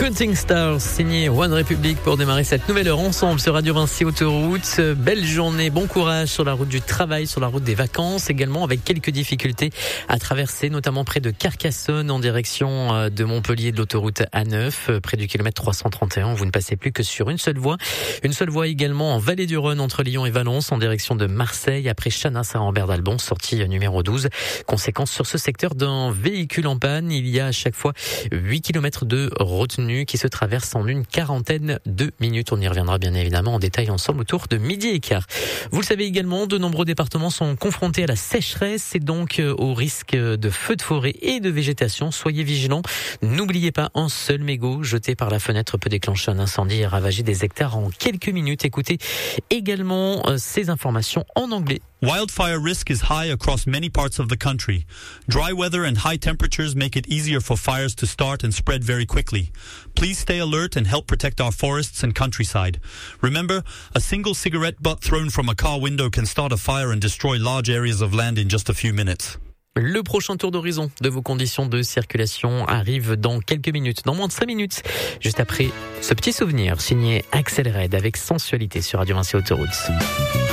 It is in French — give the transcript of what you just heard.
Counting Stars, signé One Republic pour démarrer cette nouvelle heure ensemble sur Radio Vinci Autoroute. Belle journée, bon courage sur la route du travail, sur la route des vacances également, avec quelques difficultés à traverser, notamment près de Carcassonne en direction de Montpellier de l'autoroute A9, près du kilomètre 331. Vous ne passez plus que sur une seule voie. Une seule voie également en Vallée du Rhône entre Lyon et Valence en direction de Marseille, après Chanas-Saint-Rambert d'Albon, sortie numéro 12. Conséquence sur ce secteur d'un véhicule en panne, il y a à chaque fois 8 km de retenue qui se traverse en une quarantaine de minutes. On y reviendra bien évidemment en détail ensemble autour de midi et quart. Vous le savez également, de nombreux départements sont confrontés à la sécheresse et donc au risque de feux de forêt et de végétation. Soyez vigilants. N'oubliez pas, un seul mégot jeté par la fenêtre peut déclencher un incendie et ravager des hectares en quelques minutes. Écoutez également ces informations en anglais. Wildfire risk is high across many parts of the country. Dry weather and high temperatures make it easier for fires to start and spread very quickly. Please stay alert and help protect our forests and countryside. Remember, a single cigarette butt thrown from a car window can start a fire and destroy large areas of land in just a few minutes. Le prochain tour d'horizon de vos conditions de circulation arrive dans quelques minutes, dans moins de 5 minutes, juste après ce petit souvenir signé Axel Red avec Sensualité sur Radio Vinci Autoroute.